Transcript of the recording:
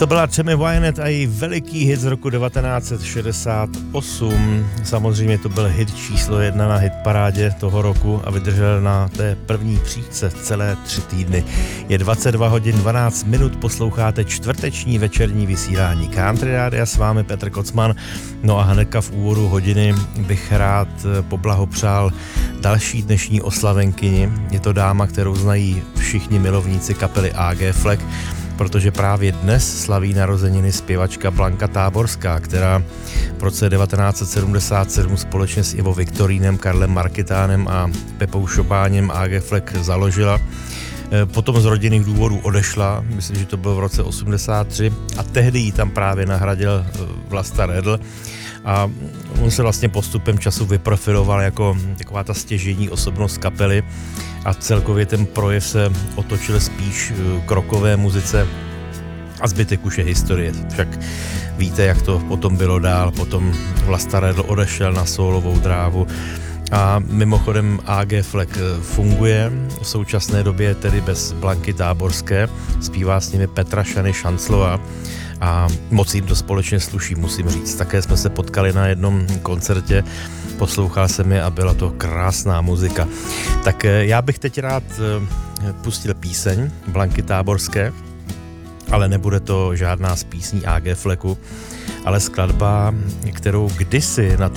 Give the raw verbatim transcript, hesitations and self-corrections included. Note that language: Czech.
To byla Tammy Wynette a její veliký hit z roku devatenáct set šedesát osm. Samozřejmě to byl hit číslo jedna na hitparádě toho roku a vydržel na té první příčce celé tři týdny. Je dvacet dva hodin dvanáct minut, posloucháte čtvrteční večerní vysílání Country Rádia, s vámi Petr Kocman. No a hnedka v úvodu hodiny bych rád poblahopřál další dnešní oslavenkyni. Je to dáma, kterou znají všichni milovníci kapely á gé Flag, protože právě dnes slaví narozeniny zpěvačka Blanka Táborská, která v roce devatenáct set sedmdesát sedm společně s Ivo Viktorínem, Karlem Markitánem a Pepou Šobáněm á gé Flag založila. Potom z rodinných důvodů odešla, myslím, že to bylo v roce osmdesát tři, a tehdy ji tam právě nahradil Vlasta Redl. A on se vlastně postupem času vyprofiloval jako taková ta stěžejní osobnost kapely a celkově ten projev se otočil spíš k rockové muzice a zbytek už je historie. Však víte, jak to potom bylo dál, potom Vlasta Redl odešel na sólovou dráhu a mimochodem á gé Flag funguje v současné době tedy bez Blanky Táborské, zpívá s nimi Petra Šany Šanclová a moc jim to společně sluší, musím říct. Také jsme se potkali na jednom koncertě, poslouchal jsem je a byla to krásná muzika. Tak já bych teď rád pustil píseň Blanky Táborské, ale nebude to žádná z písní á gé Flagu, ale skladba, kterou kdysi na